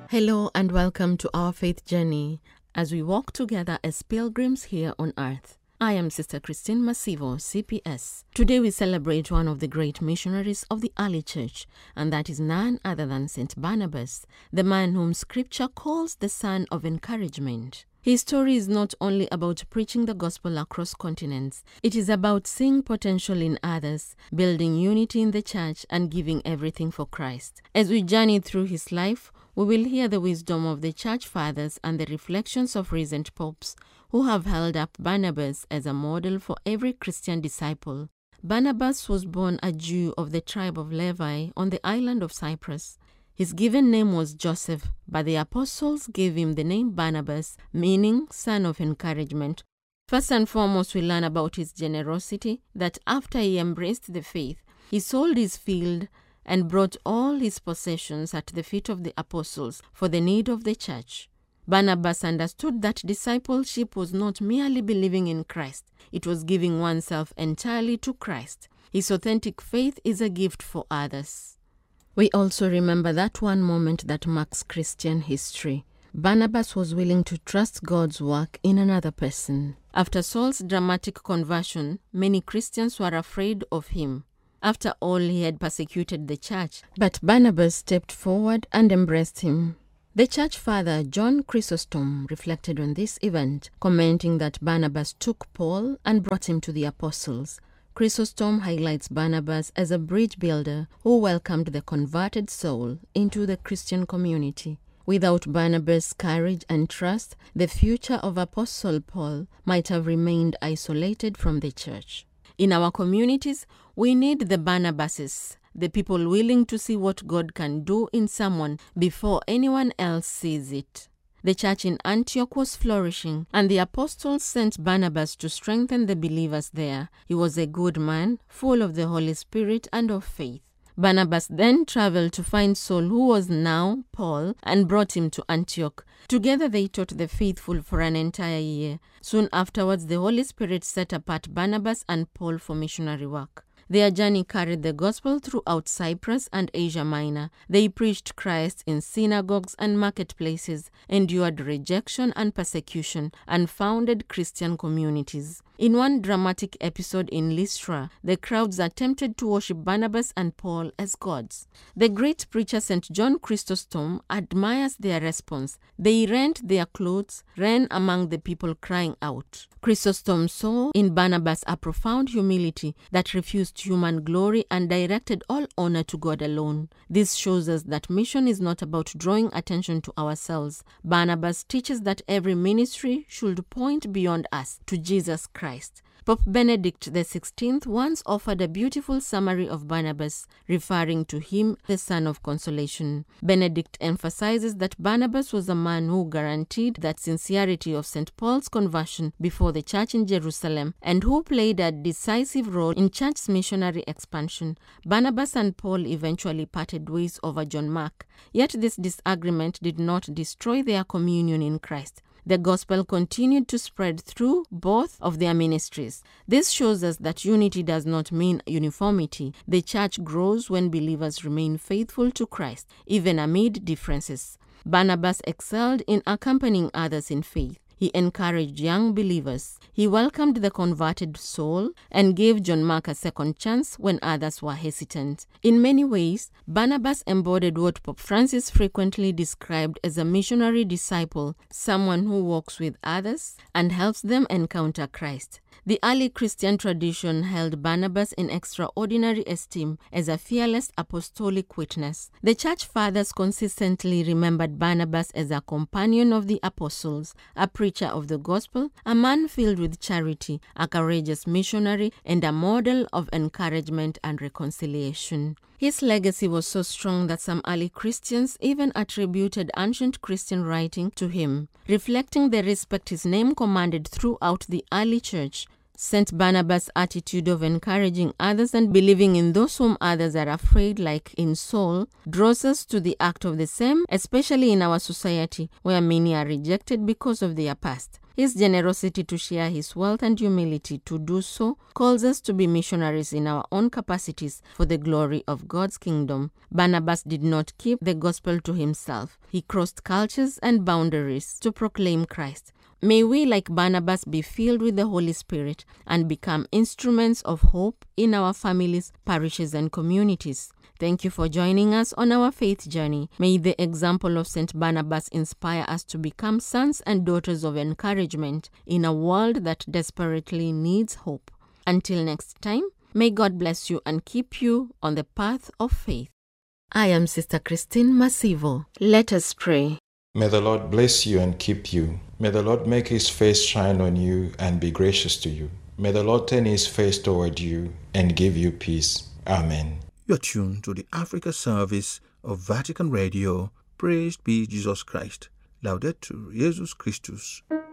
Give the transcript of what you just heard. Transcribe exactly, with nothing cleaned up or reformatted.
Hello and welcome to our faith journey as we walk together as pilgrims here on earth. I am Sister Christine Masivo, C P S. Today we celebrate one of the great missionaries of the early church, and that is none other than Saint Barnabas, the man whom Scripture calls the son of encouragement. His story is not only about preaching the gospel across continents, it is about seeing potential in others, building unity in the church, and giving everything for Christ. As we journey through his life, we will hear the wisdom of the church fathers and the reflections of recent popes who have held up Barnabas as a model for every Christian disciple. Barnabas was born a Jew of the tribe of Levi on the island of Cyprus. His given name was Joseph, but the apostles gave him the name Barnabas, meaning son of encouragement. First and foremost, we learn about his generosity, that after he embraced the faith, he sold his field and brought all his possessions at the feet of the apostles for the need of the church. Barnabas understood that discipleship was not merely believing in Christ, it was giving oneself entirely to Christ. His authentic faith is a gift for others. We also remember that one moment that marks Christian history. Barnabas was willing to trust God's work in another person. After Saul's dramatic conversion, many Christians were afraid of him. After all, he had persecuted the church, but Barnabas stepped forward and embraced him. The church father John Chrysostom reflected on this event, commenting that Barnabas took Paul and brought him to the apostles. Chrysostom highlights Barnabas as a bridge builder who welcomed the converted soul into the Christian community. Without Barnabas' courage and trust, the future of Apostle Paul might have remained isolated from the church. In our communities, we need the Barnabases, the people willing to see what God can do in someone before anyone else sees it. The church in Antioch was flourishing, and the apostles sent Barnabas to strengthen the believers there. He was a good man, full of the Holy Spirit and of faith. Barnabas then traveled to find Saul, who was now Paul, and brought him to Antioch. Together they taught the faithful for an entire year. Soon afterwards, the Holy Spirit set apart Barnabas and Paul for missionary work. Their journey carried the gospel throughout Cyprus and Asia Minor. They preached Christ in synagogues and marketplaces, endured rejection and persecution, and founded Christian communities. In one dramatic episode in Lystra, the crowds attempted to worship Barnabas and Paul as gods. The great preacher Saint John Chrysostom admires their response. They rent their clothes, ran among the people crying out. Chrysostom saw in Barnabas a profound humility that refused human glory and directed all honor to God alone. This shows us that mission is not about drawing attention to ourselves. Barnabas teaches that every ministry should point beyond us to Jesus Christ. Pope Benedict the sixteenth once offered a beautiful summary of Barnabas, referring to him the son of consolation. Benedict emphasizes that Barnabas was a man who guaranteed that sincerity of Saint Paul's conversion before the church in Jerusalem, and who played a decisive role in church's missionary expansion. Barnabas and Paul eventually parted ways over John Mark, yet this disagreement did not destroy their communion in Christ. The gospel continued to spread through both of their ministries. This shows us that unity does not mean uniformity. The church grows when believers remain faithful to Christ, even amid differences. Barnabas excelled in accompanying others in faith. He encouraged young believers. He welcomed the converted soul and gave John Mark a second chance when others were hesitant. In many ways, Barnabas embodied what Pope Francis frequently described as a missionary disciple, someone who walks with others and helps them encounter Christ. The early Christian tradition held Barnabas in extraordinary esteem as a fearless apostolic witness. The church fathers consistently remembered Barnabas as a companion of the apostles, a preacher of the gospel, a man filled with charity, a courageous missionary, and a model of encouragement and reconciliation. His legacy was so strong that some early Christians even attributed ancient Christian writing to him, reflecting the respect his name commanded throughout the early church. Saint Barnabas' attitude of encouraging others and believing in those whom others are afraid, like in Saul, draws us to the act of the same, especially in our society, where many are rejected because of their past. His generosity to share his wealth and humility to do so calls us to be missionaries in our own capacities for the glory of God's kingdom. Barnabas did not keep the gospel to himself. He crossed cultures and boundaries to proclaim Christ. May we, like Barnabas, be filled with the Holy Spirit and become instruments of hope in our families, parishes, and communities. Thank you for joining us on our faith journey. May the example of Saint Barnabas inspire us to become sons and daughters of encouragement in a world that desperately needs hope. Until next time, may God bless you and keep you on the path of faith. I am Sister Christine Masivo. Let us pray. May the Lord bless you and keep you. May the Lord make his face shine on you and be gracious to you. May the Lord turn his face toward you and give you peace. Amen. You're tuned to the Africa service of Vatican Radio. Praised be Jesus Christ. Laudetur Jesus Christus.